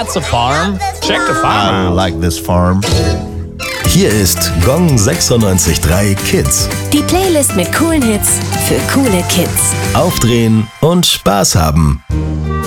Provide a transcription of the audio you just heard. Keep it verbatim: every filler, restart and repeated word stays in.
That's a farm. Check the farm I out. like this farm. Hier ist Gong sechsundneunzig Komma drei Kids. Die Playlist mit coolen Hits für coole Kids. Aufdrehen und Spaß haben.